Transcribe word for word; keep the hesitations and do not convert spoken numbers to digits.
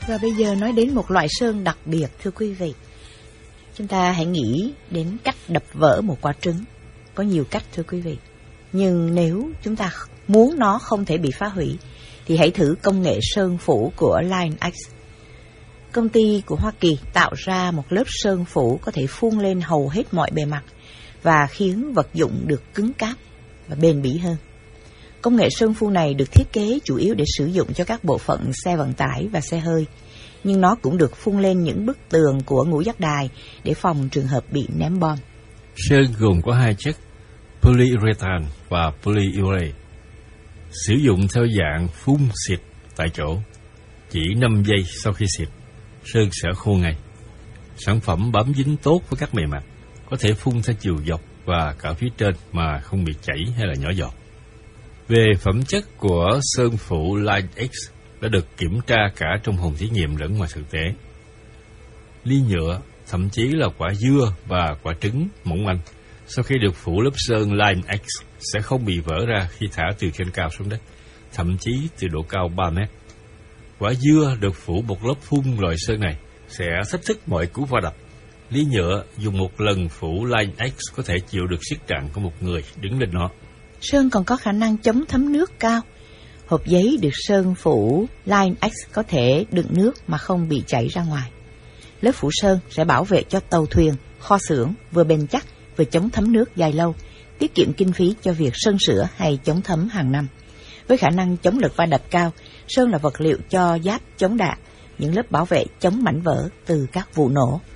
Và bây giờ nói đến một loại sơn đặc biệt, thưa quý vị. Chúng ta hãy nghĩ đến cách đập vỡ một quả trứng. Có nhiều cách, thưa quý vị. Nhưng nếu chúng ta muốn nó không thể bị phá hủy, thì hãy thử công nghệ sơn phủ của LionX. Công ty của Hoa Kỳ tạo ra một lớp sơn phủ có thể phun lên hầu hết mọi bề mặt và khiến vật dụng được cứng cáp và bền bỉ hơn. Công nghệ sơn phun này được thiết kế chủ yếu để sử dụng cho các bộ phận xe vận tải và xe hơi, nhưng nó cũng được phun lên những bức tường của ngũ giác đài để phòng trường hợp bị ném bom. Sơn gồm có hai chất, polyurethane và polyurethane, sử dụng theo dạng phun xịt tại chỗ. Chỉ năm giây sau khi xịt, sơn sẽ khô ngay. Sản phẩm bám dính tốt với các bề mặt, có thể phun theo chiều dọc và cả phía trên mà không bị chảy hay là nhỏ giọt. Về phẩm chất của sơn phủ LionX đã được kiểm tra cả trong phòng thí nghiệm lẫn ngoài thực tế. Ly nhựa, thậm chí là quả dưa và quả trứng mỏng manh, sau khi được phủ lớp sơn LionX sẽ không bị vỡ ra khi thả từ trên cao xuống đất, thậm chí từ độ cao ba mét. Quả dưa được phủ một lớp phun loại sơn này sẽ thách thức mọi cú va đập. Ly nhựa dùng một lần phủ LionX có thể chịu được sức nặng của một người đứng lên nó. Sơn còn có khả năng chống thấm nước cao. Hộp giấy được sơn phủ LionX có thể đựng nước mà không bị chảy ra ngoài. Lớp phủ sơn sẽ bảo vệ cho tàu thuyền, kho xưởng vừa bền chắc vừa chống thấm nước dài lâu, tiết kiệm kinh phí cho việc sơn sửa hay chống thấm hàng năm. Với khả năng chống lực va đập cao, sơn là vật liệu cho giáp chống đạn, những lớp bảo vệ chống mảnh vỡ từ các vụ nổ.